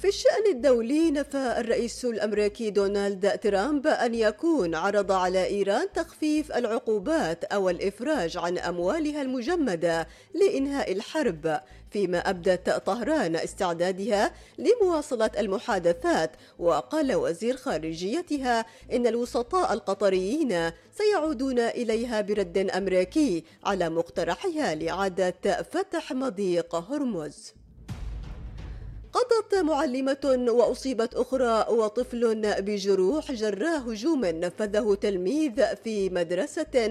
في الشأن الدولي، نفى الرئيس الأمريكي دونالد ترامب أن يكون عرض على إيران تخفيف العقوبات أو الإفراج عن أموالها المجمدة لإنهاء الحرب، فيما أبدت طهران استعدادها لمواصلة المحادثات. وقال وزير خارجيتها إن الوسطاء القطريين سيعودون إليها برد أمريكي على مقترحها لإعادة فتح مضيق هرمز. قضت معلمة وأصيبت أخرى وطفل بجروح جراء هجوم نفذه تلميذ في مدرسة